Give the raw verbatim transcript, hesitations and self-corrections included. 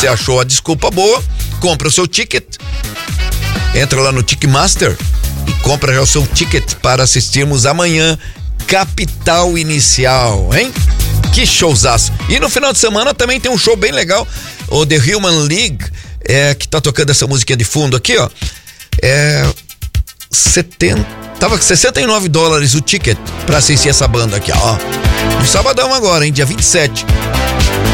você achou a desculpa boa, compra o seu ticket, entra lá no Ticketmaster e compra já o seu ticket para assistirmos amanhã Capital Inicial, hein? Que showzaço. E no final de semana também tem um show bem legal, o The Human League, é, que tá tocando essa musiquinha de fundo aqui, ó. É... setenta... Tava com sessenta e nove dólares o ticket pra assistir essa banda aqui, ó. No sabadão agora, hein? Dia vinte e sete.